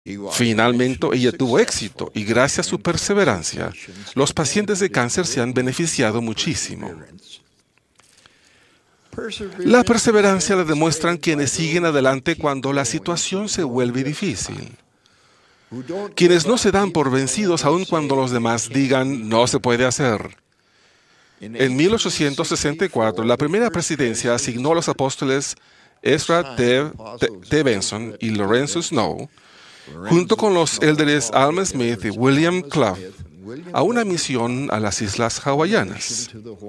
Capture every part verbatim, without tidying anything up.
Finalmente, ella tuvo éxito y gracias a su perseverancia, los pacientes de cáncer se han beneficiado muchísimo. La perseverancia la demuestran quienes siguen adelante cuando la situación se vuelve difícil. Quienes no se dan por vencidos aun cuando los demás digan no se puede hacer. En mil ochocientos sesenta y cuatro, la primera presidencia asignó a los apóstoles Ezra T. T. Benson y Lorenzo Snow, junto con los élderes Alma Smith y William Clough, a una misión a las islas hawaianas.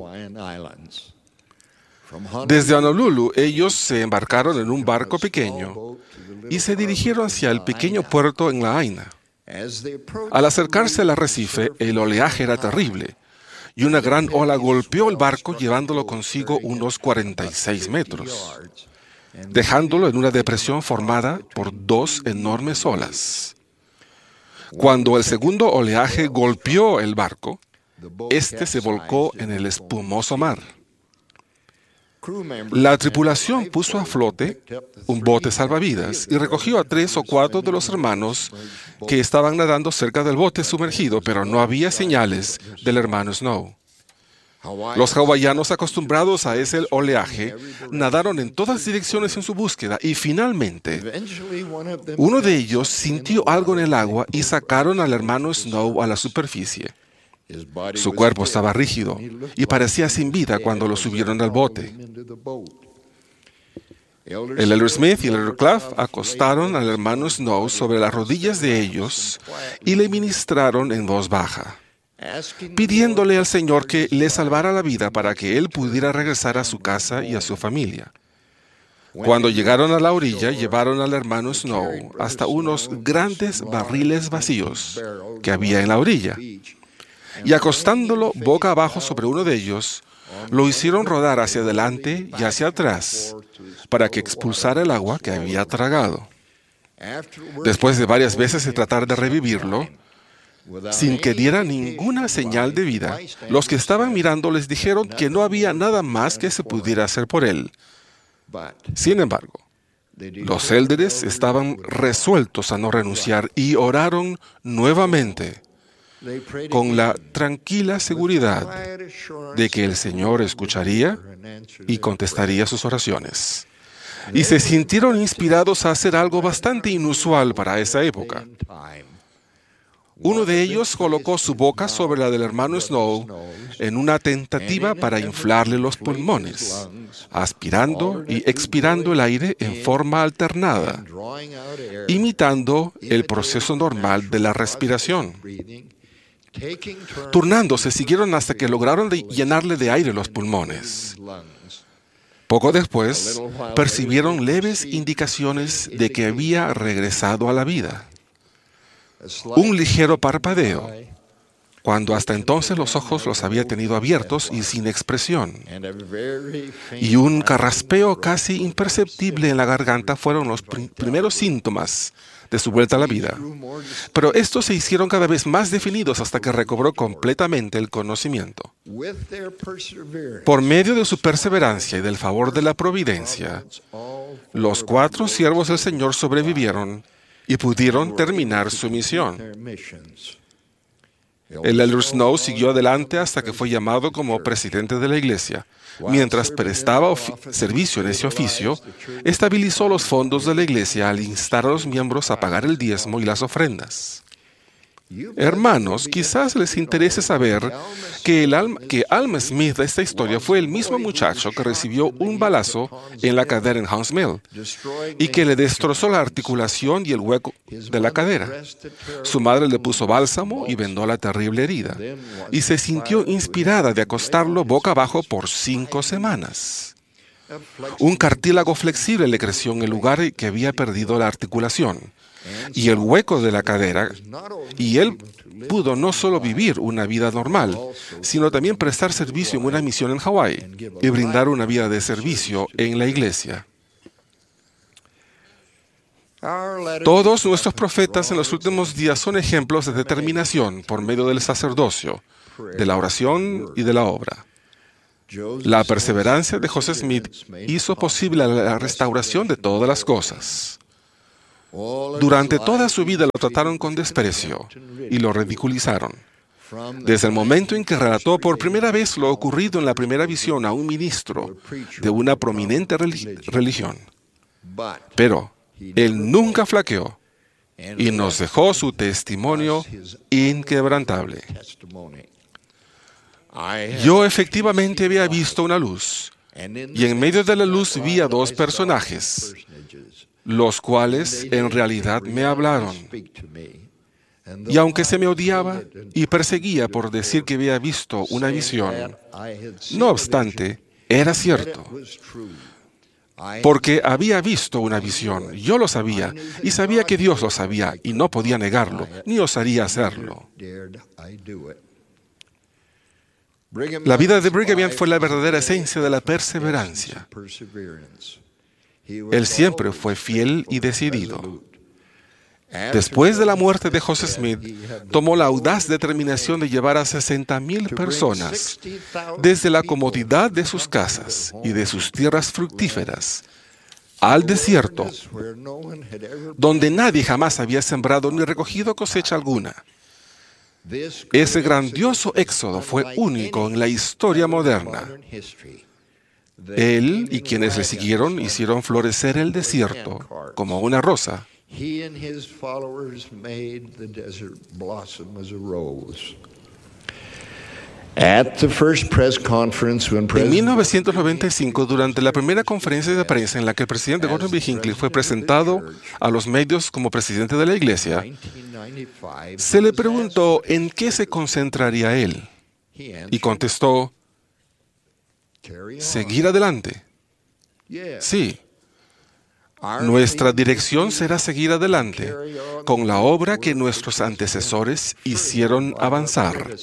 Desde Honolulu, ellos se embarcaron en un barco pequeño y se dirigieron hacia el pequeño puerto en Lahaina. Al acercarse al arrecife, el oleaje era terrible y una gran ola golpeó el barco llevándolo consigo unos cuarenta y seis metros, dejándolo en una depresión formada por dos enormes olas. Cuando el segundo oleaje golpeó el barco, este se volcó en el espumoso mar. La tripulación puso a flote un bote salvavidas y recogió a tres o cuatro de los hermanos que estaban nadando cerca del bote sumergido, pero no había señales del hermano Snow. Los hawaianos, acostumbrados a ese oleaje, nadaron en todas direcciones en su búsqueda y finalmente uno de ellos sintió algo en el agua y sacaron al hermano Snow a la superficie. Su cuerpo estaba rígido y parecía sin vida cuando lo subieron al bote. El elder Smith y el elder Clough acostaron al hermano Snow sobre las rodillas de ellos y le ministraron en voz baja, pidiéndole al Señor que le salvara la vida para que él pudiera regresar a su casa y a su familia. Cuando llegaron a la orilla, llevaron al hermano Snow hasta unos grandes barriles vacíos que había en la orilla, y acostándolo boca abajo sobre uno de ellos, lo hicieron rodar hacia adelante y hacia atrás para que expulsara el agua que había tragado. Después de varias veces de tratar de revivirlo, sin que diera ninguna señal de vida, los que estaban mirando les dijeron que no había nada más que se pudiera hacer por él. Sin embargo, los élderes estaban resueltos a no renunciar y oraron nuevamente, con la tranquila seguridad de que el Señor escucharía y contestaría sus oraciones. Y se sintieron inspirados a hacer algo bastante inusual para esa época. Uno de ellos colocó su boca sobre la del hermano Snow en una tentativa para inflarle los pulmones, aspirando y expirando el aire en forma alternada, imitando el proceso normal de la respiración. Turnándose, siguieron hasta que lograron de llenarle de aire los pulmones. Poco después, percibieron leves indicaciones de que había regresado a la vida. Un ligero parpadeo, cuando hasta entonces los ojos los había tenido abiertos y sin expresión, y un carraspeo casi imperceptible en la garganta fueron los pr- primeros síntomas de su vuelta a la vida. Pero estos se hicieron cada vez más definidos hasta que recobró completamente el conocimiento. Por medio de su perseverancia y del favor de la providencia, los cuatro siervos del Señor sobrevivieron y pudieron terminar su misión. El elder Snow siguió adelante hasta que fue llamado como presidente de la iglesia. Mientras prestaba servicio en ese oficio, estabilizó los fondos de la iglesia al instar a los miembros a pagar el diezmo y las ofrendas. Hermanos, quizás les interese saber que, el Alma, que Alma Smith de esta historia fue el mismo muchacho que recibió un balazo en la cadera en Hunts Mill y que le destrozó la articulación y el hueco de la cadera. Su madre le puso bálsamo y vendó la terrible herida y se sintió inspirada de acostarlo boca abajo por cinco semanas. Un cartílago flexible le creció en el lugar que había perdido la articulación y el hueco de la cadera, y él pudo no solo vivir una vida normal, sino también prestar servicio en una misión en Hawái y brindar una vida de servicio en la iglesia. Todos nuestros profetas en los últimos días son ejemplos de determinación por medio del sacerdocio, de la oración y de la obra. La perseverancia de José Smith hizo posible la restauración de todas las cosas. Durante toda su vida lo trataron con desprecio y lo ridiculizaron. Desde el momento en que relató por primera vez lo ocurrido en la primera visión a un ministro de una prominente religi- religión. Pero él nunca flaqueó y nos dejó su testimonio inquebrantable. Yo efectivamente había visto una luz, y en medio de la luz vi a dos personajes, los cuales en realidad me hablaron. Y aunque se me odiaba y perseguía por decir que había visto una visión, no obstante, era cierto, porque había visto una visión. Yo lo sabía, y sabía que Dios lo sabía, y no podía negarlo, ni osaría hacerlo. La vida de Brigham Young fue la verdadera esencia de la perseverancia. Él siempre fue fiel y decidido. Después de la muerte de Joseph Smith, tomó la audaz determinación de llevar a sesenta mil personas desde la comodidad de sus casas y de sus tierras fructíferas al desierto, donde nadie jamás había sembrado ni recogido cosecha alguna. Ese grandioso éxodo fue único en la historia moderna. Él y quienes le siguieron hicieron florecer el desierto como una rosa. He and his followers made the desert blossom as a rose. At the first press conference when En President mil novecientos noventa y cinco, durante la primera conferencia de prensa en la que el presidente Gordon B. Hinckley fue presentado a los medios como presidente de la iglesia, se le preguntó en qué se concentraría él. Y contestó, seguir adelante. Sí. Nuestra dirección será seguir adelante con la obra que nuestros antecesores hicieron avanzar.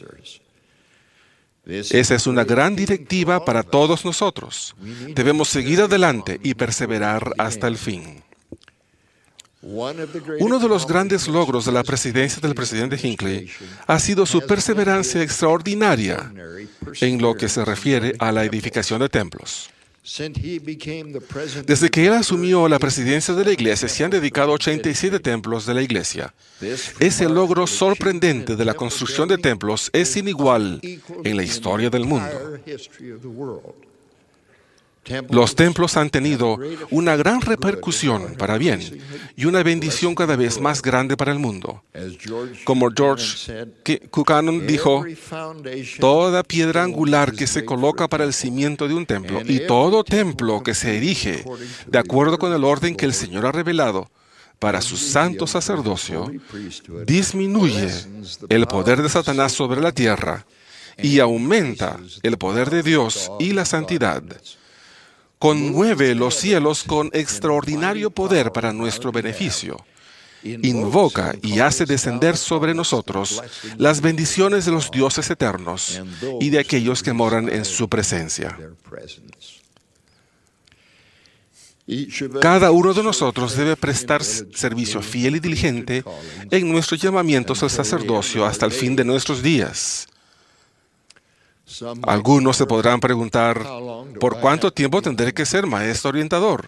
Esa es una gran directiva para todos nosotros. Debemos seguir adelante y perseverar hasta el fin. Uno de los grandes logros de la presidencia del presidente Hinckley ha sido su perseverancia extraordinaria en lo que se refiere a la edificación de templos. Desde que él asumió la presidencia de la iglesia, se han dedicado ochenta y siete templos de la iglesia. Ese logro sorprendente de la construcción de templos es sin igual en la historia del mundo. Los templos han tenido una gran repercusión para bien y una bendición cada vez más grande para el mundo. Como George Buchanan dijo, toda piedra angular que se coloca para el cimiento de un templo y todo templo que se erige de acuerdo con el orden que el Señor ha revelado para su santo sacerdocio, disminuye el poder de Satanás sobre la tierra y aumenta el poder de Dios y la santidad. Conmueve los cielos con extraordinario poder para nuestro beneficio. Invoca y hace descender sobre nosotros las bendiciones de los dioses eternos y de aquellos que moran en su presencia. Cada uno de nosotros debe prestar servicio fiel y diligente en nuestros llamamientos al sacerdocio hasta el fin de nuestros días. Algunos se podrán preguntar, ¿por cuánto tiempo tendré que ser maestro orientador?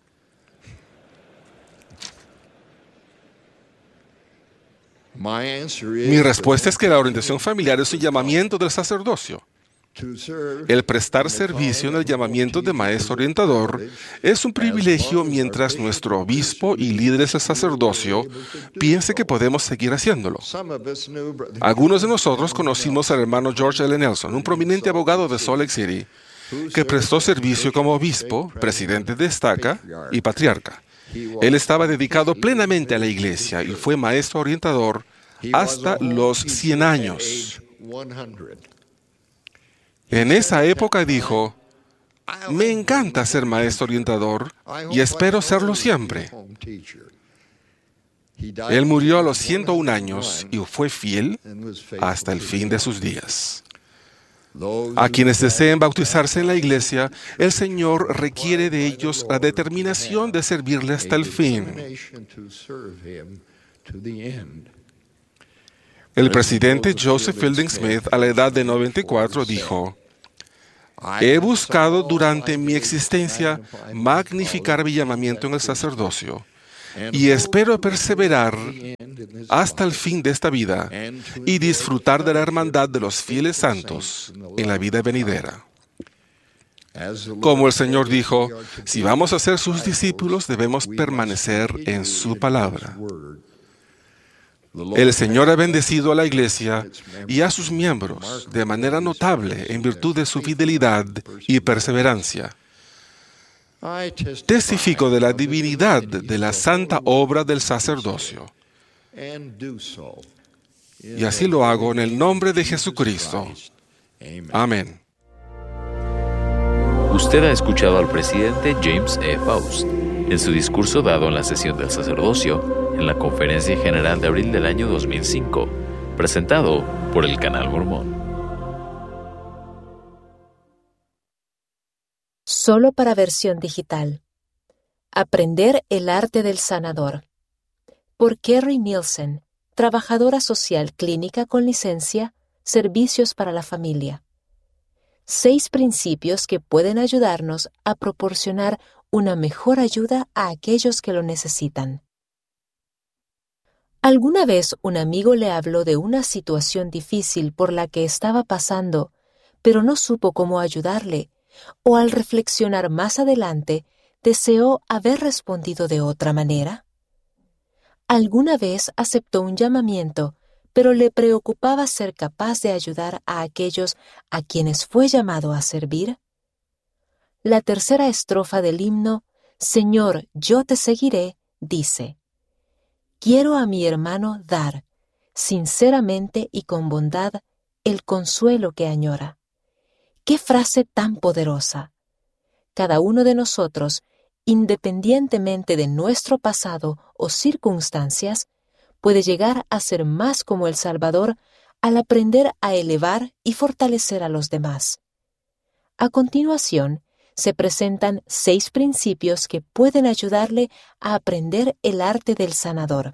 Mi respuesta es que la orientación familiar es un llamamiento del sacerdocio. El prestar servicio en el llamamiento de maestro orientador es un privilegio mientras nuestro obispo y líderes del sacerdocio piense que podemos seguir haciéndolo. Algunos de nosotros conocimos al hermano George L. Nelson, un prominente abogado de Salt Lake City, que prestó servicio como obispo, presidente de estaca y patriarca. Él estaba dedicado plenamente a la iglesia y fue maestro orientador hasta los cien años. En esa época dijo, me encanta ser maestro orientador y espero serlo siempre. Él murió a los ciento un años y fue fiel hasta el fin de sus días. A quienes deseen bautizarse en la iglesia, el Señor requiere de ellos la determinación de servirle hasta el fin. El presidente Joseph Fielding Smith, a la edad de noventa y cuatro, dijo, he buscado durante mi existencia magnificar mi llamamiento en el sacerdocio, y espero perseverar hasta el fin de esta vida y disfrutar de la hermandad de los fieles santos en la vida venidera. Como el Señor dijo, si vamos a ser sus discípulos, debemos permanecer en su palabra. El Señor ha bendecido a la Iglesia y a sus miembros de manera notable en virtud de su fidelidad y perseverancia. Testifico de la divinidad de la santa obra del sacerdocio. Y así lo hago en el nombre de Jesucristo. Amén. Usted ha escuchado al presidente James E. Faust en su discurso dado en la sesión del sacerdocio en la Conferencia General de abril del año dos mil cinco, presentado por el Canal Mormón. Solo para versión digital. Aprender el arte del sanador. Por Kerry Nielsen, trabajadora social clínica con licencia, Servicios para la Familia. Seis principios que pueden ayudarnos a proporcionar una mejor ayuda a aquellos que lo necesitan. ¿Alguna vez un amigo le habló de una situación difícil por la que estaba pasando, pero no supo cómo ayudarle, o al reflexionar más adelante, deseó haber respondido de otra manera? ¿Alguna vez aceptó un llamamiento, pero le preocupaba ser capaz de ayudar a aquellos a quienes fue llamado a servir? La tercera estrofa del himno, Señor, yo te seguiré, dice: Quiero a mi hermano dar, sinceramente y con bondad, el consuelo que añora. ¡Qué frase tan poderosa! Cada uno de nosotros, independientemente de nuestro pasado o circunstancias, puede llegar a ser más como el Salvador al aprender a elevar y fortalecer a los demás. A continuación, se presentan seis principios que pueden ayudarle a aprender el arte del sanador.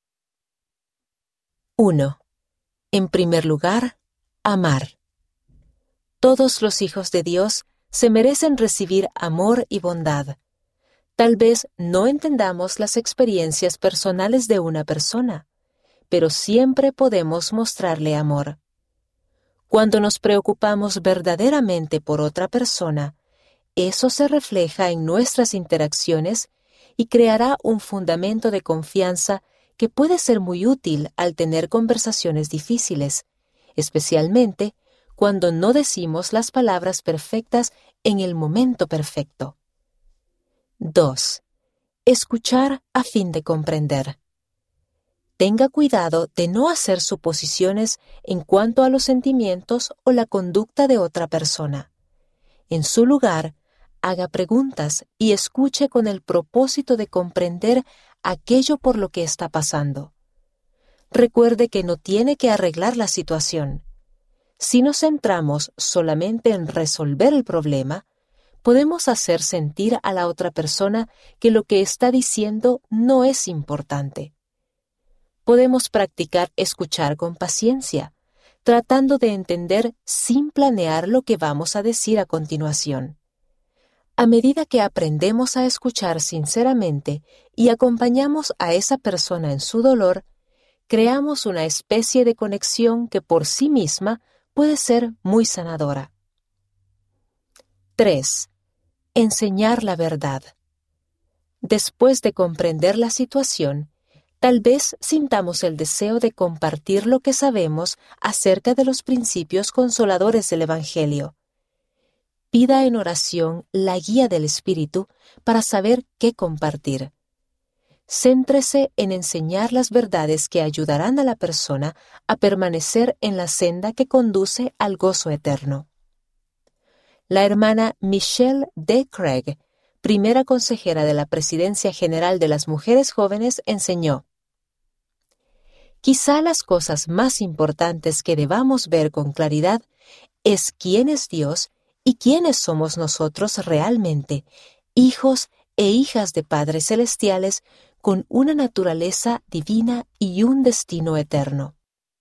uno. En primer lugar, amar. Todos los hijos de Dios se merecen recibir amor y bondad. Tal vez no entendamos las experiencias personales de una persona, pero siempre podemos mostrarle amor. Cuando nos preocupamos verdaderamente por otra persona, eso se refleja en nuestras interacciones y creará un fundamento de confianza que puede ser muy útil al tener conversaciones difíciles, especialmente cuando no decimos las palabras perfectas en el momento perfecto. dos. Escuchar a fin de comprender. Tenga cuidado de no hacer suposiciones en cuanto a los sentimientos o la conducta de otra persona. En su lugar, haga preguntas y escuche con el propósito de comprender aquello por lo que está pasando. Recuerde que no tiene que arreglar la situación. Si nos centramos solamente en resolver el problema, podemos hacer sentir a la otra persona que lo que está diciendo no es importante. Podemos practicar escuchar con paciencia, tratando de entender sin planear lo que vamos a decir a continuación. A medida que aprendemos a escuchar sinceramente y acompañamos a esa persona en su dolor, creamos una especie de conexión que por sí misma puede ser muy sanadora. tres. Enseñar la verdad. Después de comprender la situación, tal vez sintamos el deseo de compartir lo que sabemos acerca de los principios consoladores del Evangelio. Pida en oración la guía del Espíritu para saber qué compartir. Céntrese en enseñar las verdades que ayudarán a la persona a permanecer en la senda que conduce al gozo eterno. La hermana Michelle D. Craig, primera consejera de la Presidencia General de las Mujeres Jóvenes, enseñó: Quizá las cosas más importantes que debamos ver con claridad es quién es Dios y quiénes somos nosotros realmente, hijos e hijas de padres celestiales con una naturaleza divina y un destino eterno.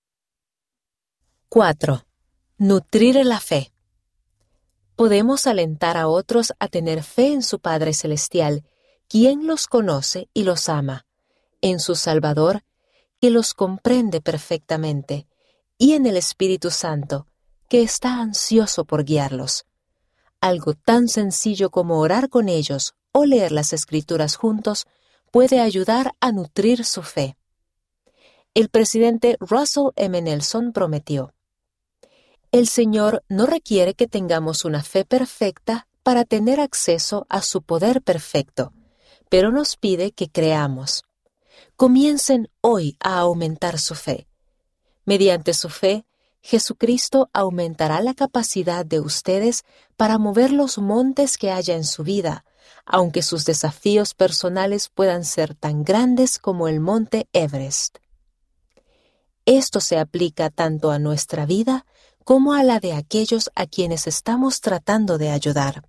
cuatro. Nutrir la fe. Podemos alentar a otros a tener fe en su Padre Celestial, quien los conoce y los ama, en su Salvador, que los comprende perfectamente, y en el Espíritu Santo, que está ansioso por guiarlos. Algo tan sencillo como orar con ellos o leer las Escrituras juntos puede ayudar a nutrir su fe. El presidente Russell M. Nelson prometió: el Señor no requiere que tengamos una fe perfecta para tener acceso a su poder perfecto, pero nos pide que creamos. Comiencen hoy a aumentar su fe. Mediante su fe, Jesucristo aumentará la capacidad de ustedes para mover los montes que haya en su vida, aunque sus desafíos personales puedan ser tan grandes como el monte Everest. Esto se aplica tanto a nuestra vida como a la de aquellos a quienes estamos tratando de ayudar.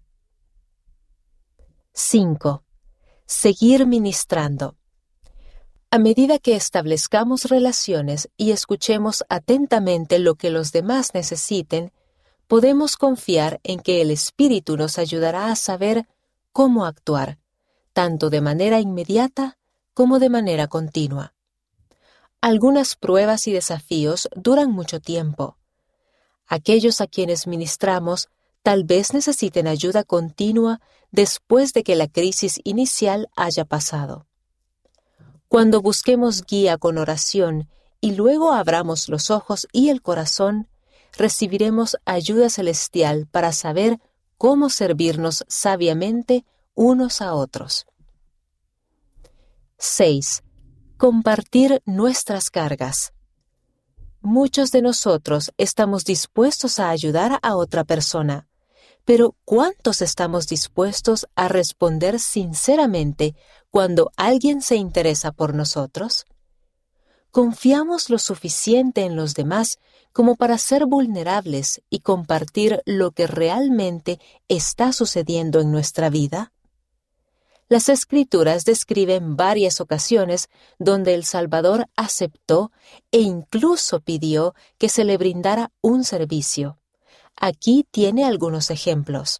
cinco. Seguir ministrando. A medida que establezcamos relaciones y escuchemos atentamente lo que los demás necesiten, podemos confiar en que el Espíritu nos ayudará a saber cómo actuar, tanto de manera inmediata como de manera continua. Algunas pruebas y desafíos duran mucho tiempo. Aquellos a quienes ministramos tal vez necesiten ayuda continua después de que la crisis inicial haya pasado. Cuando busquemos guía con oración y luego abramos los ojos y el corazón, recibiremos ayuda celestial para saber cómo servirnos sabiamente unos a otros. seis. Compartir nuestras cargas. Muchos de nosotros estamos dispuestos a ayudar a otra persona, pero ¿cuántos estamos dispuestos a responder sinceramente cuando alguien se interesa por nosotros? ¿Confiamos lo suficiente en los demás como para ser vulnerables y compartir lo que realmente está sucediendo en nuestra vida? Las Escrituras describen varias ocasiones donde el Salvador aceptó e incluso pidió que se le brindara un servicio. Aquí tiene algunos ejemplos.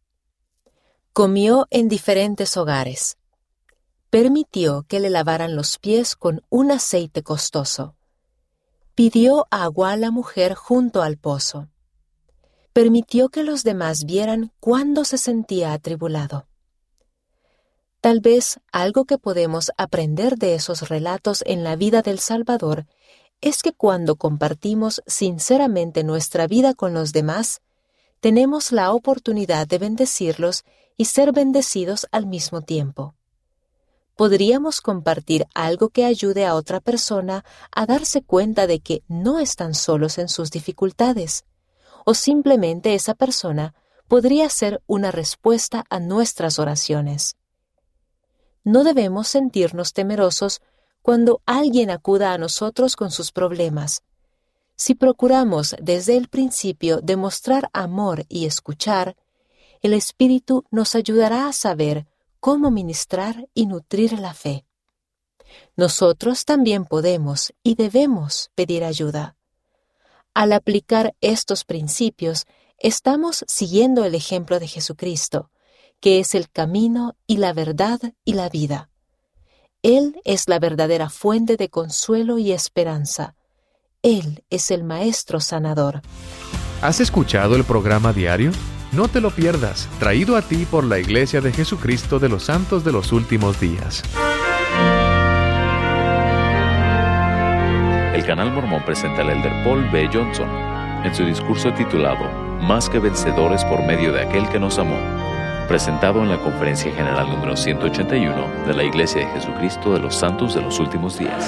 Comió en diferentes hogares. Permitió que le lavaran los pies con un aceite costoso. Pidió agua a la mujer junto al pozo. Permitió que los demás vieran cuándo se sentía atribulado. Tal vez algo que podemos aprender de esos relatos en la vida del Salvador es que cuando compartimos sinceramente nuestra vida con los demás, tenemos la oportunidad de bendecirlos y ser bendecidos al mismo tiempo. Podríamos compartir algo que ayude a otra persona a darse cuenta de que no están solos en sus dificultades, o simplemente esa persona podría ser una respuesta a nuestras oraciones. No debemos sentirnos temerosos cuando alguien acuda a nosotros con sus problemas. Si procuramos desde el principio demostrar amor y escuchar, el Espíritu nos ayudará a saber cómo ministrar y nutrir la fe. Nosotros también podemos y debemos pedir ayuda. Al aplicar estos principios, estamos siguiendo el ejemplo de Jesucristo, que es el camino y la verdad y la vida. Él es la verdadera fuente de consuelo y esperanza. Él es el Maestro sanador. ¿Has escuchado el programa diario? No te lo pierdas, traído a ti por la Iglesia de Jesucristo de los Santos de los Últimos Días. El Canal Mormón presenta al elder Paul B. Johnson en su discurso titulado Más que vencedores por medio de aquel que nos amó, presentado en la Conferencia General número ciento ochenta y uno de la Iglesia de Jesucristo de los Santos de los Últimos Días.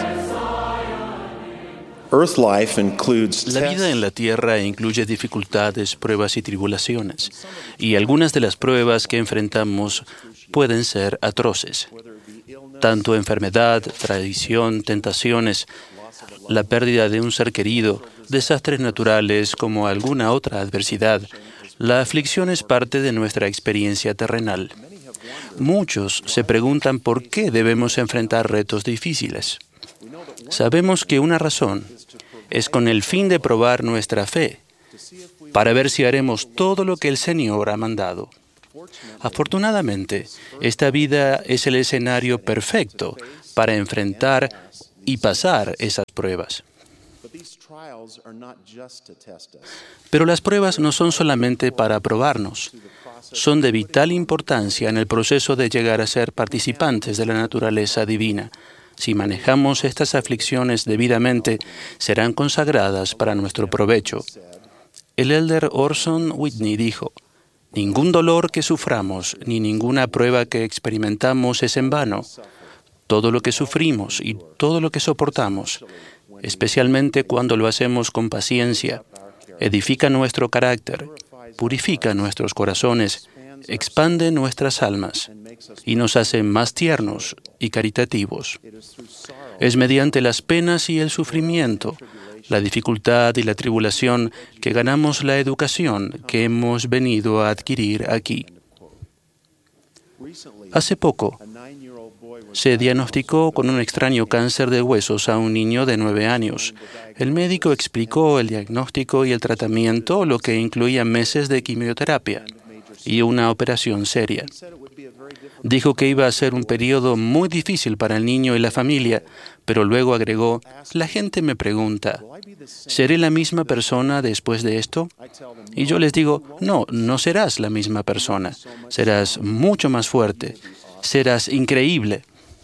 La vida en la tierra incluye dificultades, pruebas y tribulaciones, y algunas de las pruebas que enfrentamos pueden ser atroces. Tanto enfermedad, traición, tentaciones, la pérdida de un ser querido, desastres naturales como alguna otra adversidad. La aflicción es parte de nuestra experiencia terrenal. Muchos se preguntan por qué debemos enfrentar retos difíciles. Sabemos que una razón es con el fin de probar nuestra fe, para ver si haremos todo lo que el Señor ha mandado. Afortunadamente, esta vida es el escenario perfecto para enfrentar y pasar esas pruebas. Pero las pruebas no son solamente para probarnos, son de vital importancia en el proceso de llegar a ser participantes de la naturaleza divina. Si manejamos estas aflicciones debidamente, serán consagradas para nuestro provecho. El elder Orson Whitney dijo: «Ningún dolor que suframos ni ninguna prueba que experimentamos es en vano. Todo lo que sufrimos y todo lo que soportamos, especialmente cuando lo hacemos con paciencia, edifica nuestro carácter, purifica nuestros corazones, expande nuestras almas y nos hace más tiernos y caritativos. Es mediante las penas y el sufrimiento, la dificultad y la tribulación que ganamos la educación que hemos venido a adquirir aquí». Hace poco, se diagnosticó con un extraño cáncer de huesos a un niño de nueve años. El médico explicó el diagnóstico y el tratamiento, lo que incluía meses de quimioterapia y una operación seria. Dijo que iba a ser un periodo muy difícil para el niño y la familia, pero luego agregó: «La gente me pregunta, ¿seré la misma persona después de esto?». Y yo les digo: no, no serás la misma persona. Serás mucho más fuerte. Serás increíble.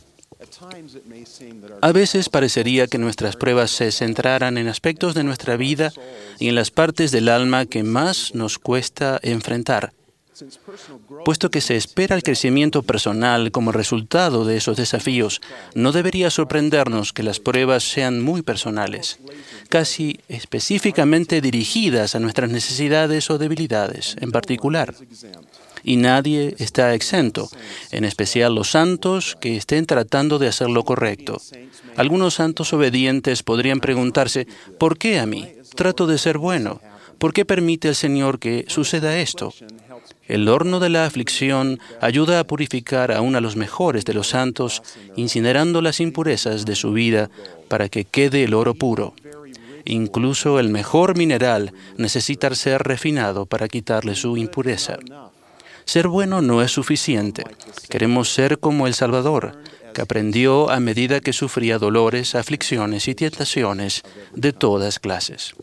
A veces parecería que nuestras pruebas se centraran en aspectos de nuestra vida y en las partes del alma que más nos cuesta enfrentar. Puesto que se espera el crecimiento personal como resultado de esos desafíos, no debería sorprendernos que las pruebas sean muy personales, casi específicamente dirigidas a nuestras necesidades o debilidades en particular. Y nadie está exento, en especial los santos que estén tratando de hacer lo correcto. Algunos santos obedientes podrían preguntarse: ¿por qué a mí? Trato de ser bueno. ¿Por qué permite el Señor que suceda esto? El horno de la aflicción ayuda a purificar aún a los mejores de los santos, incinerando las impurezas de su vida para que quede el oro puro. Incluso el mejor mineral necesita ser refinado para quitarle su impureza. Ser bueno no es suficiente. Queremos ser como el Salvador, que aprendió a medida que sufría dolores, aflicciones y tentaciones de todas clases.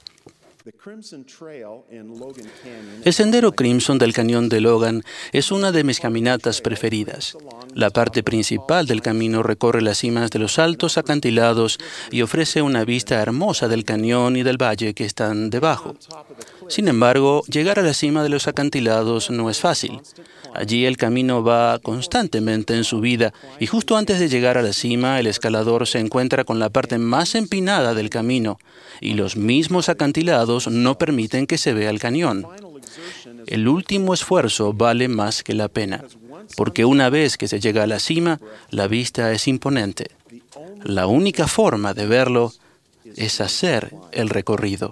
El sendero Crimson del cañón de Logan es una de mis caminatas preferidas. La parte principal del camino recorre las cimas de los altos acantilados y ofrece una vista hermosa del cañón y del valle que están debajo. Sin embargo, llegar a la cima de los acantilados no es fácil. Allí el camino va constantemente en subida y justo antes de llegar a la cima, el escalador se encuentra con la parte más empinada del camino y los mismos acantilados no permiten que se vea el cañón. El último esfuerzo vale más que la pena, porque una vez que se llega a la cima, la vista es imponente. La única forma de verlo es hacer el recorrido.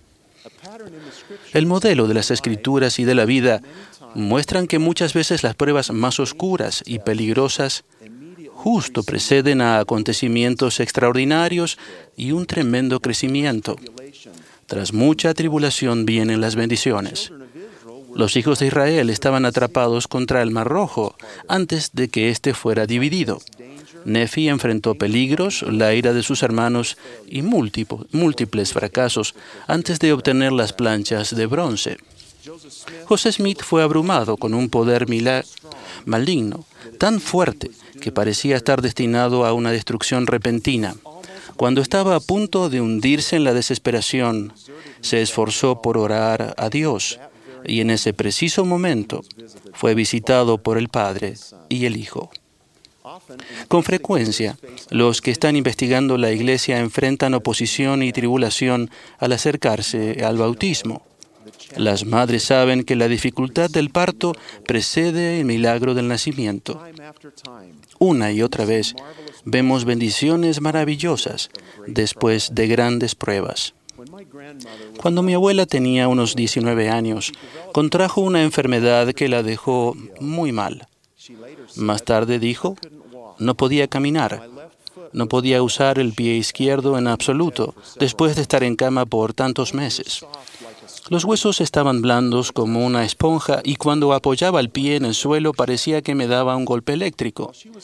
El modelo de las Escrituras y de la vida muestran que muchas veces las pruebas más oscuras y peligrosas justo preceden a acontecimientos extraordinarios y un tremendo crecimiento. Tras mucha tribulación vienen las bendiciones. Los hijos de Israel estaban atrapados contra el Mar Rojo antes de que éste fuera dividido. Nefi enfrentó peligros, la ira de sus hermanos y múltiples fracasos antes de obtener las planchas de bronce. José Smith fue abrumado con un poder maligno tan fuerte que parecía estar destinado a una destrucción repentina. Cuando estaba a punto de hundirse en la desesperación, se esforzó por orar a Dios y en ese preciso momento fue visitado por el Padre y el Hijo. Con frecuencia, los que están investigando la Iglesia enfrentan oposición y tribulación al acercarse al bautismo. Las madres saben que la dificultad del parto precede el milagro del nacimiento. Una y otra vez vemos bendiciones maravillosas después de grandes pruebas. Cuando mi abuela tenía unos diecinueve años, contrajo una enfermedad que la dejó muy mal. Más tarde dijo, no podía caminar, no podía usar el pie izquierdo en absoluto, después de estar en cama por tantos meses. Los huesos estaban blandos como una esponja y cuando apoyaba el pie en el suelo parecía que me daba un golpe eléctrico.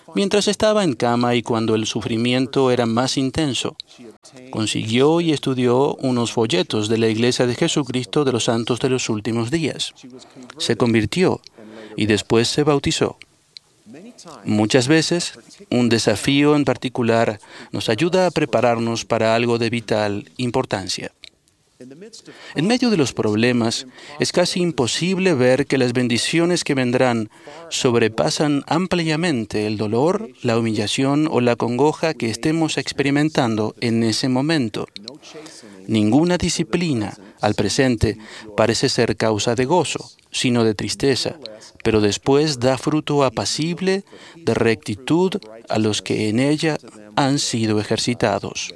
Mientras estaba en cama y cuando el sufrimiento era más intenso, consiguió y estudió unos folletos de la Iglesia de Jesucristo de los Santos de los Últimos Días. Se convirtió y después se bautizó. Muchas veces, un desafío en particular nos ayuda a prepararnos para algo de vital importancia. En medio de los problemas, es casi imposible ver que las bendiciones que vendrán sobrepasan ampliamente el dolor, la humillación o la congoja que estemos experimentando en ese momento. Ninguna disciplina, al presente, parece ser causa de gozo, sino de tristeza, pero después da fruto apacible de rectitud a los que en ella han sido ejercitados.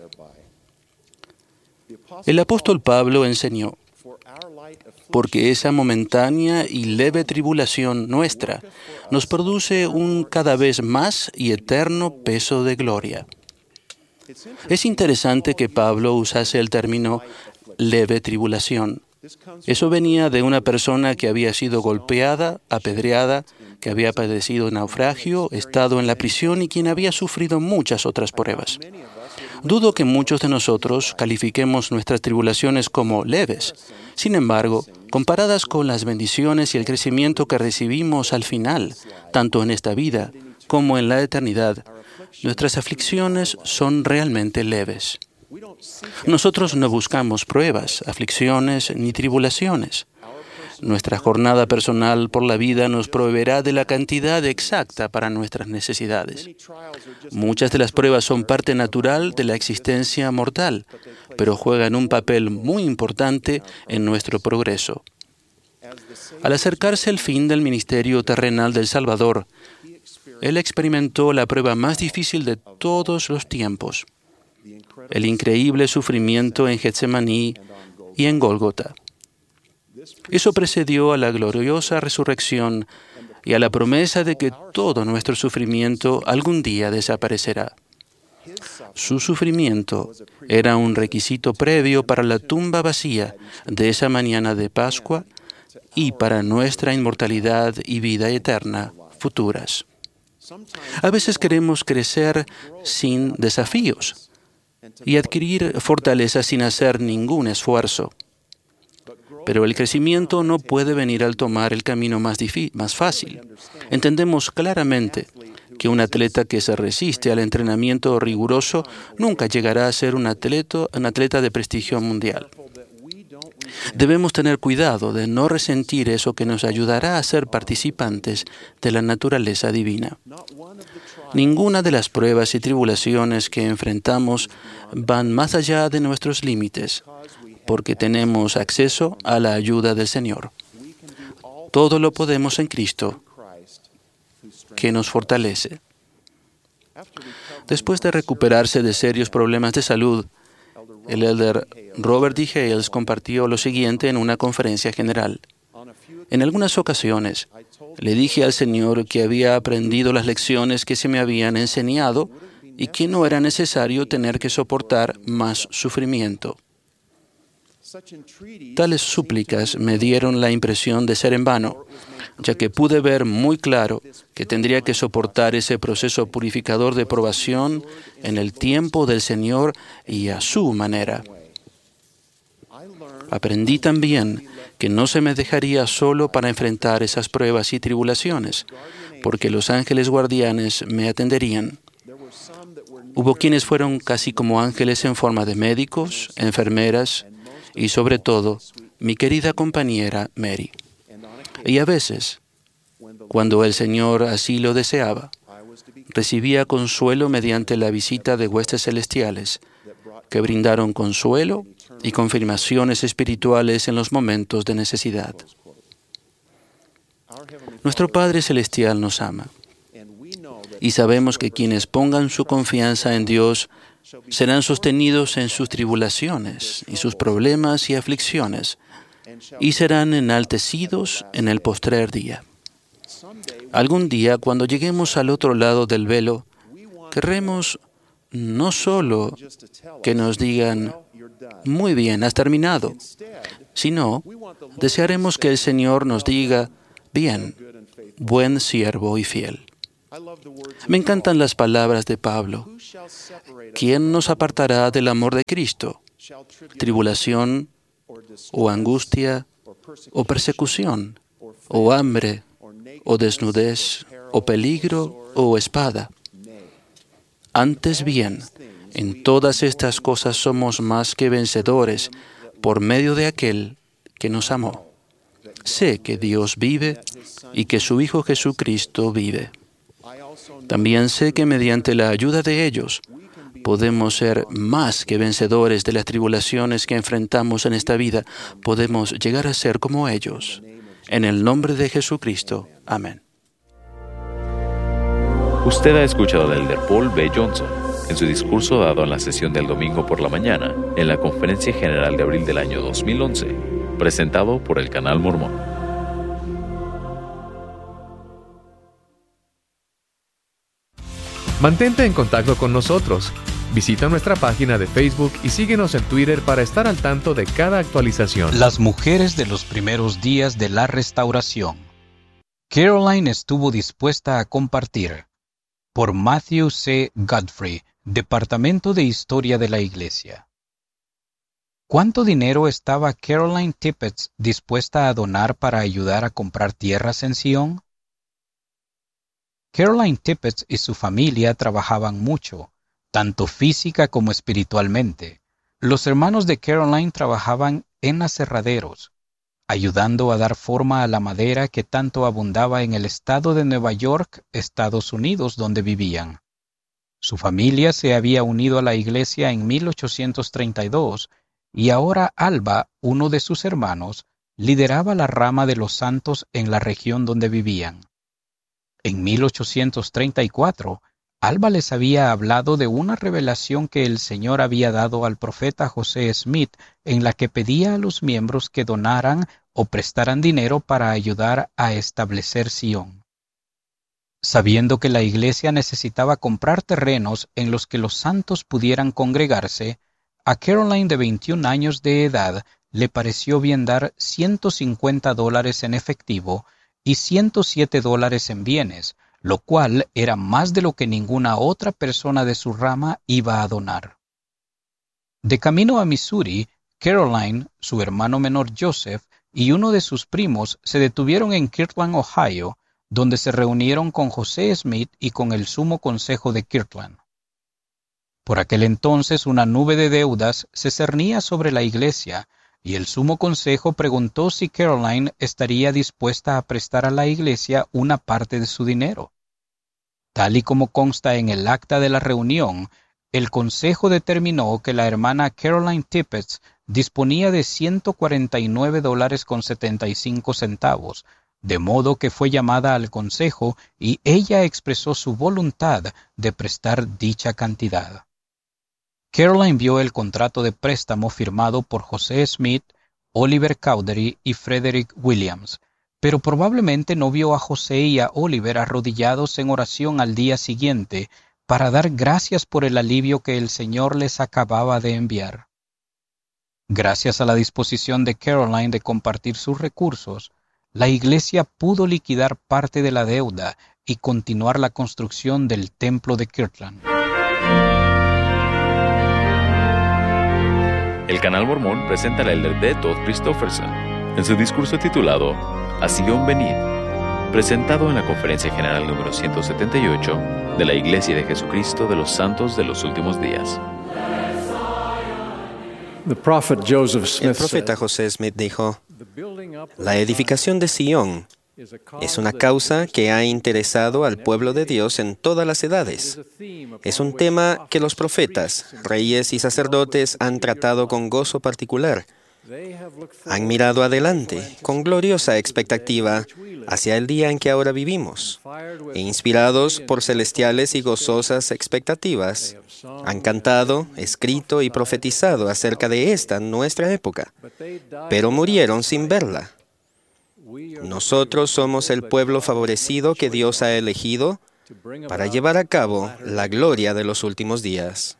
El apóstol Pablo enseñó, porque esa momentánea y leve tribulación nuestra nos produce un cada vez más y eterno peso de gloria. Es interesante que Pablo usase el término leve tribulación. Eso venía de una persona que había sido golpeada, apedreada, que había padecido naufragio, estado en la prisión y quien había sufrido muchas otras pruebas. Dudo que muchos de nosotros califiquemos nuestras tribulaciones como leves. Sin embargo, comparadas con las bendiciones y el crecimiento que recibimos al final, tanto en esta vida como en la eternidad, nuestras aflicciones son realmente leves. Nosotros no buscamos pruebas, aflicciones ni tribulaciones. Nuestra jornada personal por la vida nos proveerá de la cantidad exacta para nuestras necesidades. Muchas de las pruebas son parte natural de la existencia mortal, pero juegan un papel muy importante en nuestro progreso. Al acercarse el fin del ministerio terrenal del Salvador, Él experimentó la prueba más difícil de todos los tiempos, el increíble sufrimiento en Getsemaní y en Gólgota. Eso precedió a la gloriosa resurrección y a la promesa de que todo nuestro sufrimiento algún día desaparecerá. Su sufrimiento era un requisito previo para la tumba vacía de esa mañana de Pascua y para nuestra inmortalidad y vida eterna futuras. A veces queremos crecer sin desafíos y adquirir fortaleza sin hacer ningún esfuerzo. Pero el crecimiento no puede venir al tomar el camino más, difí- más fácil. Entendemos claramente que un atleta que se resiste al entrenamiento riguroso nunca llegará a ser un atleta, un atleta de prestigio mundial. Debemos tener cuidado de no resentir eso que nos ayudará a ser participantes de la naturaleza divina. Ninguna de las pruebas y tribulaciones que enfrentamos van más allá de nuestros límites, porque tenemos acceso a la ayuda del Señor. Todo lo podemos en Cristo, que nos fortalece. Después de recuperarse de serios problemas de salud, el elder Robert D. Hales compartió lo siguiente en una conferencia general. En algunas ocasiones, le dije al Señor que había aprendido las lecciones que se me habían enseñado y que no era necesario tener que soportar más sufrimiento. Tales súplicas me dieron la impresión de ser en vano, ya que pude ver muy claro que tendría que soportar ese proceso purificador de probación en el tiempo del Señor y a su manera. Aprendí también que no se me dejaría solo para enfrentar esas pruebas y tribulaciones, porque los ángeles guardianes me atenderían. Hubo quienes fueron casi como ángeles en forma de médicos, enfermeras, y sobre todo, mi querida compañera Mary. Y a veces, cuando el Señor así lo deseaba, recibía consuelo mediante la visita de huestes celestiales, que brindaron consuelo y confirmaciones espirituales en los momentos de necesidad. Nuestro Padre Celestial nos ama, y sabemos que quienes pongan su confianza en Dios serán sostenidos en sus tribulaciones y sus problemas y aflicciones, y serán enaltecidos en el postrer día. Algún día, cuando lleguemos al otro lado del velo, querremos no solo que nos digan, muy bien, has terminado, sino desearemos que el Señor nos diga, bien, buen siervo y fiel. Me encantan las palabras de Pablo. ¿Quién nos apartará del amor de Cristo? ¿Tribulación o angustia o persecución o hambre o desnudez o peligro o espada? Antes bien, en todas estas cosas somos más que vencedores por medio de aquel que nos amó. Sé que Dios vive y que su Hijo Jesucristo vive. También sé que mediante la ayuda de ellos podemos ser más que vencedores de las tribulaciones que enfrentamos en esta vida. Podemos llegar a ser como ellos. En el nombre de Jesucristo. Amén. Usted ha escuchado al elder Paul B. Johnson en su discurso dado en la sesión del domingo por la mañana en la Conferencia General de abril del año dos mil once, presentado por el Canal Mormón. Mantente en contacto con nosotros. Visita nuestra página de Facebook y síguenos en Twitter para estar al tanto de cada actualización. Las mujeres de los primeros días de la restauración. Caroline estuvo dispuesta a compartir. Por Matthew C. Godfrey, Departamento de Historia de la Iglesia. ¿Cuánto dinero estaba Caroline Tippett dispuesta a donar para ayudar a comprar tierras en Sion? Caroline Tippett y su familia trabajaban mucho, tanto física como espiritualmente. Los hermanos de Caroline trabajaban en aserraderos, ayudando a dar forma a la madera que tanto abundaba en el estado de Nueva York, Estados Unidos, donde vivían. Su familia se había unido a la iglesia en mil ochocientos treinta y dos y ahora Alba, uno de sus hermanos, lideraba la rama de los santos en la región donde vivían. En mil ochocientos treinta y cuatro, Alba les había hablado de una revelación que el Señor había dado al profeta José Smith, en la que pedía a los miembros que donaran o prestaran dinero para ayudar a establecer Sion. Sabiendo que la iglesia necesitaba comprar terrenos en los que los santos pudieran congregarse, a Caroline de veintiún años de edad le pareció bien dar ciento cincuenta dólares en efectivo y ciento siete dólares en bienes, lo cual era más de lo que ninguna otra persona de su rama iba a donar. De camino a Missouri, Caroline, su hermano menor Joseph y uno de sus primos se detuvieron en Kirtland, Ohio, donde se reunieron con José Smith y con el Sumo Consejo de Kirtland. Por aquel entonces una nube de deudas se cernía sobre la iglesia, y el Sumo Consejo preguntó si Caroline estaría dispuesta a prestar a la iglesia una parte de su dinero. Tal y como consta en el acta de la reunión, el Consejo determinó que la hermana Caroline Tippett disponía de ciento cuarenta y nueve dólares con setenta y cinco centavos, de modo que fue llamada al Consejo y ella expresó su voluntad de prestar dicha cantidad. Caroline vio el contrato de préstamo firmado por José Smith, Oliver Cowdery y Frederick Williams, pero probablemente no vio a José y a Oliver arrodillados en oración al día siguiente para dar gracias por el alivio que el Señor les acababa de enviar. Gracias a la disposición de Caroline de compartir sus recursos, la iglesia pudo liquidar parte de la deuda y continuar la construcción del templo de Kirtland. El Canal Mormón presenta al elder D. Todd Christofferson en su discurso titulado A Sion Venid, presentado en la Conferencia General número ciento setenta y ocho de la Iglesia de Jesucristo de los Santos de los Últimos Días. El profeta José Smith dijo: la edificación de Sion es una causa que ha interesado al pueblo de Dios en todas las edades. Es un tema que los profetas, reyes y sacerdotes han tratado con gozo particular. Han mirado adelante, con gloriosa expectativa, hacia el día en que ahora vivimos, e inspirados por celestiales y gozosas expectativas, han cantado, escrito y profetizado acerca de esta nuestra época, pero murieron sin verla. Nosotros somos el pueblo favorecido que Dios ha elegido para llevar a cabo la gloria de los últimos días.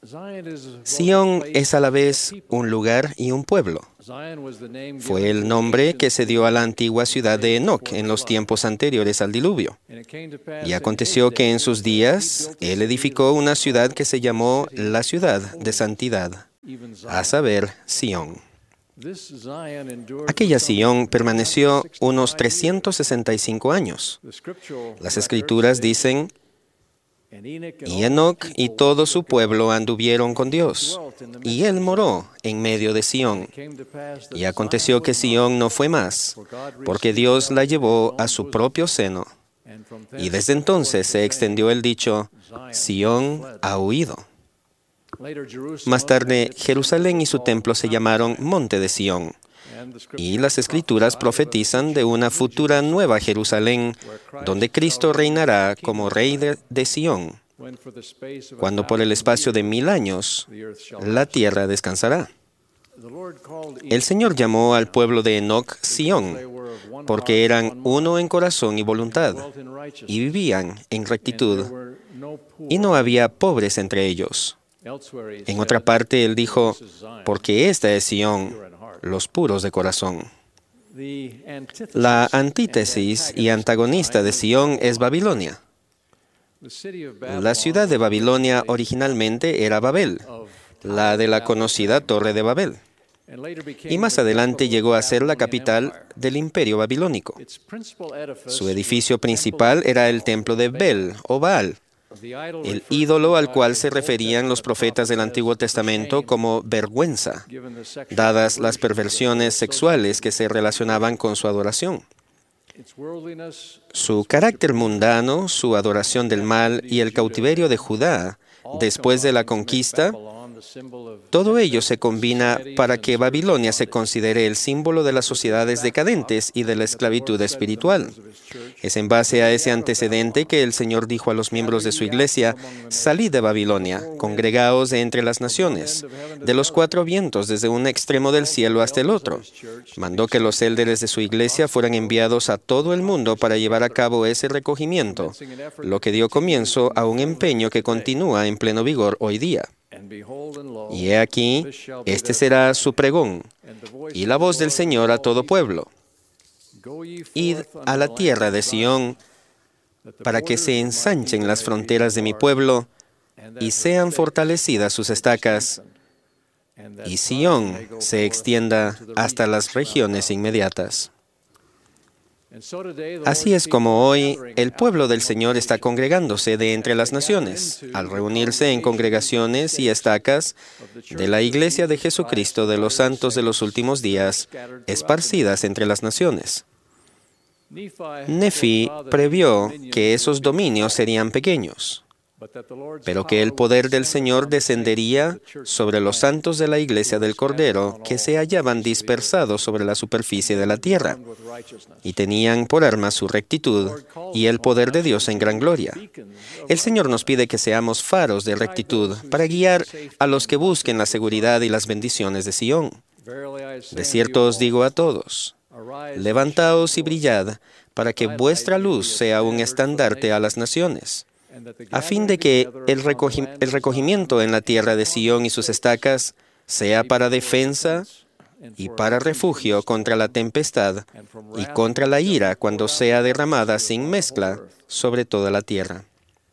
Sión es a la vez un lugar y un pueblo. Fue el nombre que se dio a la antigua ciudad de Enoc en los tiempos anteriores al diluvio. Y aconteció que en sus días él edificó una ciudad que se llamó la ciudad de santidad, a saber, Sión. Aquella Sión permaneció unos trescientos sesenta y cinco años. Las Escrituras dicen: y Enoc y todo su pueblo anduvieron con Dios, y él moró en medio de Sión. Y aconteció que Sión no fue más, porque Dios la llevó a su propio seno. Y desde entonces se extendió el dicho: Sión ha huido. Más tarde, Jerusalén y su templo se llamaron Monte de Sión. Y las Escrituras profetizan de una futura nueva Jerusalén, donde Cristo reinará como Rey de, de Sión, cuando por el espacio de mil años la tierra descansará. El Señor llamó al pueblo de Enoc Sión, porque eran uno en corazón y voluntad, y vivían en rectitud, y no había pobres entre ellos. En otra parte, él dijo: porque esta es Sión, los puros de corazón. La antítesis y antagonista de Sión es Babilonia. La ciudad de Babilonia originalmente era Babel, la de la conocida Torre de Babel, y más adelante llegó a ser la capital del imperio babilónico. Su edificio principal era el templo de Bel o Baal, el ídolo al cual se referían los profetas del Antiguo Testamento como vergüenza, dadas las perversiones sexuales que se relacionaban con su adoración. Su carácter mundano, su adoración del mal y el cautiverio de Judá, después de la conquista, todo ello se combina para que Babilonia se considere el símbolo de las sociedades decadentes y de la esclavitud espiritual. Es en base a ese antecedente que el Señor dijo a los miembros de su iglesia: salid de Babilonia, congregaos de entre las naciones, de los cuatro vientos, desde un extremo del cielo hasta el otro. Mandó que los élderes de su iglesia fueran enviados a todo el mundo para llevar a cabo ese recogimiento, lo que dio comienzo a un empeño que continúa en pleno vigor hoy día. Y he aquí, este será su pregón, y la voz del Señor a todo pueblo: id a la tierra de Sión, para que se ensanchen las fronteras de mi pueblo, y sean fortalecidas sus estacas, y Sión se extienda hasta las regiones inmediatas. Así es como hoy el pueblo del Señor está congregándose de entre las naciones, al reunirse en congregaciones y estacas de la Iglesia de Jesucristo de los Santos de los Últimos Días, esparcidas entre las naciones. Nefi previó que esos dominios serían pequeños, pero que el poder del Señor descendería sobre los santos de la Iglesia del Cordero, que se hallaban dispersados sobre la superficie de la tierra, y tenían por arma su rectitud y el poder de Dios en gran gloria. El Señor nos pide que seamos faros de rectitud para guiar a los que busquen la seguridad y las bendiciones de Sión. De cierto os digo a todos: levantaos y brillad, para que vuestra luz sea un estandarte a las naciones, a fin de que el, recogi- el recogimiento en la tierra de Sión y sus estacas sea para defensa y para refugio contra la tempestad y contra la ira cuando sea derramada sin mezcla sobre toda la tierra.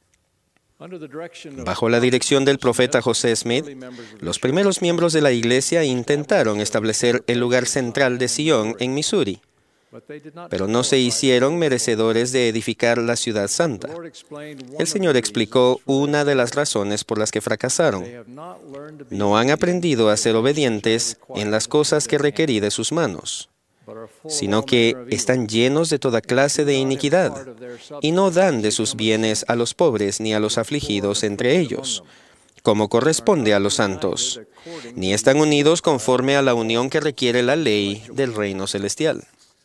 Bajo la dirección del profeta José Smith, los primeros miembros de la iglesia intentaron establecer el lugar central de Sión en Missouri, pero no se hicieron merecedores de edificar la ciudad santa. El Señor explicó una de las razones por las que fracasaron. No han aprendido a ser obedientes en las cosas que requerí de sus manos, sino que están llenos de toda clase de iniquidad, y no dan de sus bienes a los pobres ni a los afligidos entre ellos, como corresponde a los santos, ni están unidos conforme a la unión que requiere la ley del reino celestial.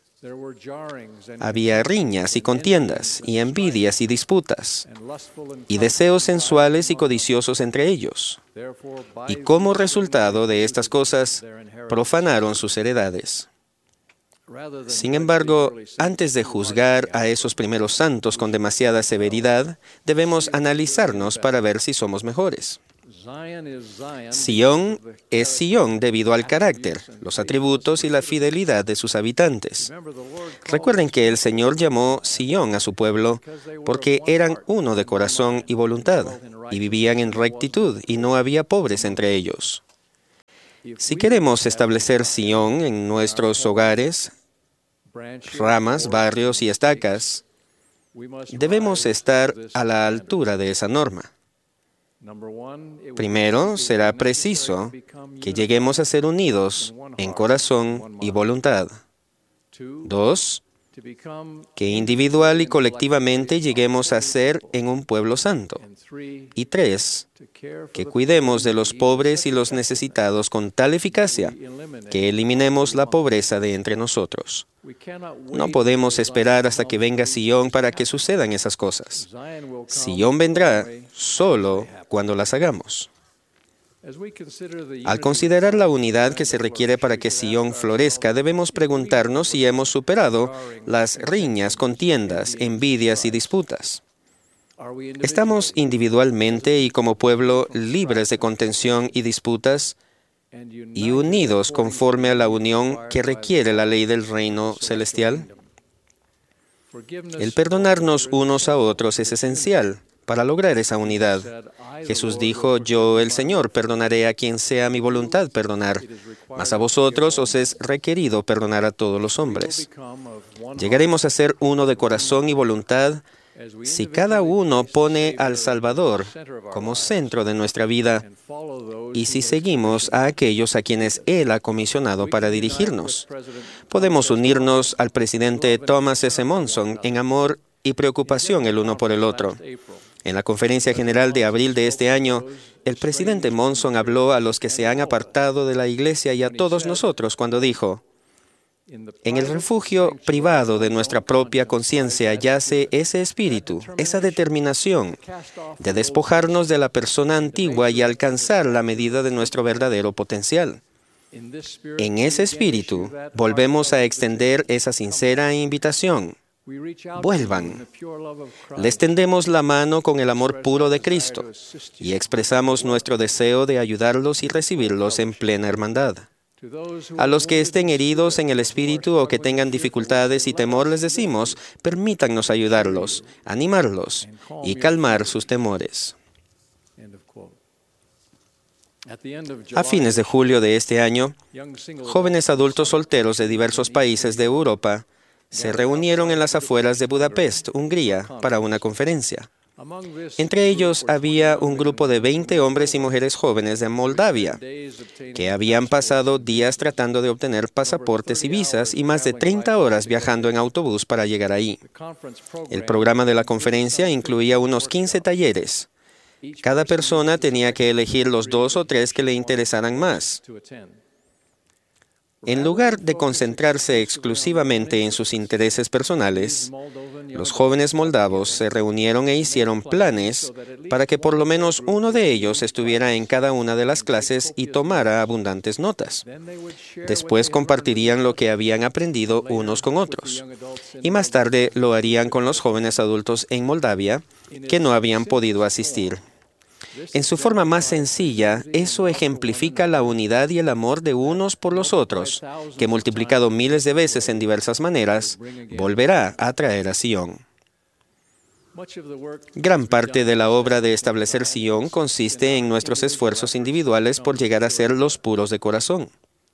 Había riñas y contiendas, y envidias y disputas, y deseos sensuales y codiciosos entre ellos. Y como resultado de estas cosas, profanaron sus heredades. Sin embargo, antes de juzgar a esos primeros santos con demasiada severidad, debemos analizarnos para ver si somos mejores. Sión es Sión debido al carácter, los atributos y la fidelidad de sus habitantes. Recuerden que el Señor llamó Sión a su pueblo porque eran uno de corazón y voluntad, y vivían en rectitud, y no había pobres entre ellos. Si queremos establecer Sión en nuestros hogares, ramas, barrios y estacas, debemos estar a la altura de esa norma. Primero, será preciso que lleguemos a ser unidos en corazón y voluntad. Dos, que individual y colectivamente lleguemos a ser en un pueblo santo. Y tres, que cuidemos de los pobres y los necesitados con tal eficacia que eliminemos la pobreza de entre nosotros. No podemos esperar hasta que venga Sión para que sucedan esas cosas. Sión vendrá solo cuando las hagamos. Al considerar la unidad que se requiere para que Sión florezca, debemos preguntarnos si hemos superado las riñas, contiendas, envidias y disputas. ¿Estamos individualmente y como pueblo libres de contención y disputas y unidos conforme a la unión que requiere la ley del reino celestial? El perdonarnos unos a otros es esencial para lograr esa unidad. Jesús dijo, yo, el Señor, perdonaré a quien sea mi voluntad perdonar, mas a vosotros os es requerido perdonar a todos los hombres. Llegaremos a ser uno de corazón y voluntad si cada uno pone al Salvador como centro de nuestra vida y si seguimos a aquellos a quienes Él ha comisionado para dirigirnos. Podemos unirnos al presidente Thomas S. Monson en amor y preocupación el uno por el otro. En la Conferencia General de abril de este año, el presidente Monson habló a los que se han apartado de la Iglesia y a todos nosotros cuando dijo, en el refugio privado de nuestra propia conciencia yace ese espíritu, esa determinación de despojarnos de la persona antigua y alcanzar la medida de nuestro verdadero potencial. En ese espíritu volvemos a extender esa sincera invitación. Vuelvan. Les tendemos la mano con el amor puro de Cristo y expresamos nuestro deseo de ayudarlos y recibirlos en plena hermandad. A los que estén heridos en el espíritu o que tengan dificultades y temor les decimos, permítannos ayudarlos, animarlos y calmar sus temores. A fines de julio de este año, jóvenes adultos solteros de diversos países de Europa se reunieron en las afueras de Budapest, Hungría, para una conferencia. Entre ellos había un grupo de veinte hombres y mujeres jóvenes de Moldavia, que habían pasado días tratando de obtener pasaportes y visas y más de treinta horas viajando en autobús para llegar ahí. El programa de la conferencia incluía unos quince talleres. Cada persona tenía que elegir los dos o tres que le interesaran más. En lugar de concentrarse exclusivamente en sus intereses personales, los jóvenes moldavos se reunieron e hicieron planes para que por lo menos uno de ellos estuviera en cada una de las clases y tomara abundantes notas. Después compartirían lo que habían aprendido unos con otros. Y más tarde lo harían con los jóvenes adultos en Moldavia que no habían podido asistir. En su forma más sencilla, eso ejemplifica la unidad y el amor de unos por los otros, que multiplicado miles de veces en diversas maneras, volverá a traer a Sión. Gran parte de la obra de establecer Sión consiste en nuestros esfuerzos individuales por llegar a ser los puros de corazón.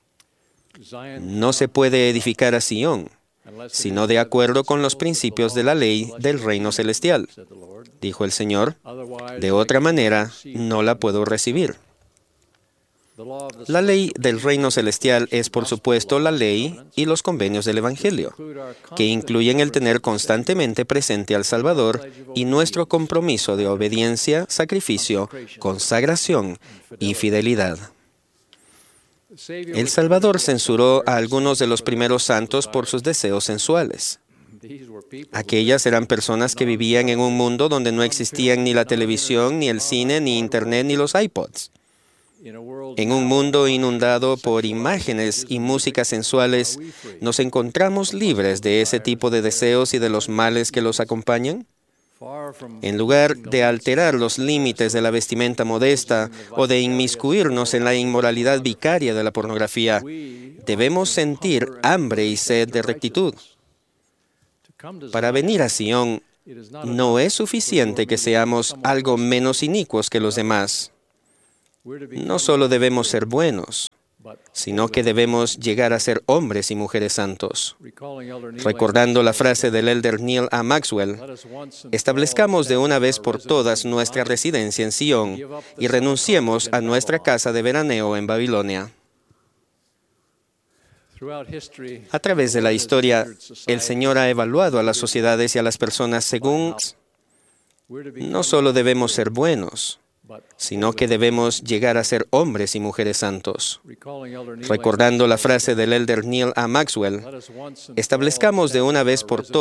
No se puede edificar a Sión, sino de acuerdo con los principios de la ley del reino celestial, dijo el Señor. De otra manera, no la puedo recibir. La ley del reino celestial es, por supuesto, la ley y los convenios del Evangelio, que incluyen el tener constantemente presente al Salvador y nuestro compromiso de obediencia, sacrificio, consagración y fidelidad. El Salvador censuró a algunos de los primeros santos por sus deseos sensuales. Aquellas eran personas que vivían en un mundo donde no existían ni la televisión, ni el cine, ni Internet, ni los iPods. En un mundo inundado por imágenes y músicas sensuales, ¿nos encontramos libres de ese tipo de deseos y de los males que los acompañan? En lugar de alterar los límites de la vestimenta modesta o de inmiscuirnos en la inmoralidad vicaria de la pornografía, debemos sentir hambre y sed de rectitud. Para venir a Sion, no es suficiente que seamos algo menos inicuos que los demás. No solo debemos ser buenos, sino que debemos llegar a ser hombres y mujeres santos. Recordando la frase del elder Neil A. Maxwell, establezcamos de una vez por todas nuestra residencia en Sion y renunciemos a nuestra casa de veraneo en Babilonia. A través de la historia, el Señor ha evaluado a las sociedades y a las personas según no solo debemos ser buenos, sino que debemos llegar a ser hombres y mujeres santos. Recordando la frase del elder Neil A. Maxwell, establezcamos de una vez por todas